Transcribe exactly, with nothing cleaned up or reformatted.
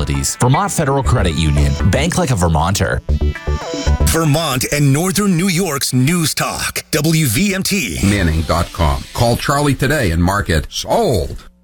facilities. Vermont Federal Credit Union. Bank like a Vermonter. Vermont and Northern New York's News Talk. W V M T. Manning dot com. Call Charlie today and mark it sold.